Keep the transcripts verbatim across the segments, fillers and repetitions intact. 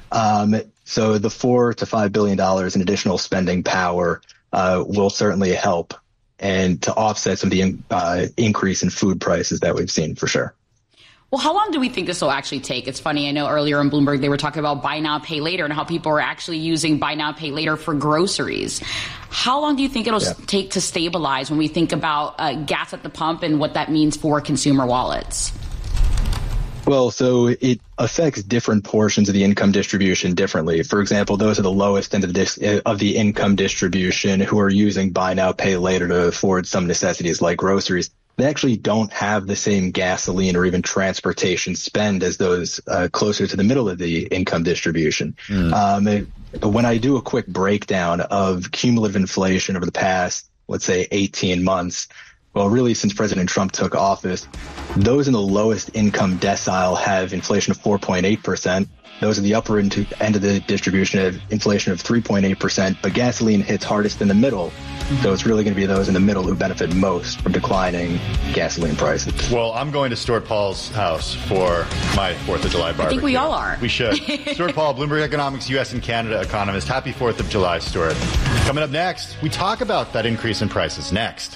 Um, so the four to five billion dollars in additional spending power uh, will certainly help and to offset some of the uh, increase in food prices that we've seen for sure. Well, how long do we think this will actually take? It's funny. I know earlier in Bloomberg, they were talking about buy now, pay later and how people are actually using buy now, pay later for groceries. How long do you think it'll yeah. take to stabilize when we think about uh, gas at the pump and what that means for consumer wallets? Well, so it affects different portions of the income distribution differently. For example, those are the lowest end of the, dis- of the income distribution who are using buy now, pay later to afford some necessities like groceries. They actually don't have the same gasoline or even transportation spend as those uh, closer to the middle of the income distribution. Mm. Um, it, but when I do a quick breakdown of cumulative inflation over the past, let's say, eighteen months, well, really since President Trump took office, those in the lowest income decile have inflation of four point eight percent. Those in the upper end of the distribution have inflation of three point eight percent, but gasoline hits hardest in the middle. So it's really going to be those in the middle who benefit most from declining gasoline prices. Well, I'm going to Stuart Paul's house for my fourth of July barbecue. I think we all are. We should. Stuart Paul, Bloomberg Economics U S and Canada economist. Happy fourth of July, Stuart. Coming up next, we talk about that increase in prices next.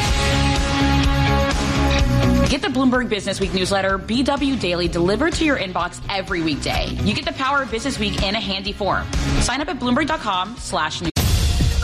Get the Bloomberg Business Week newsletter, B W Daily, delivered to your inbox every weekday. You get the power of Business Week in a handy form. Sign up at Bloomberg.com slash news.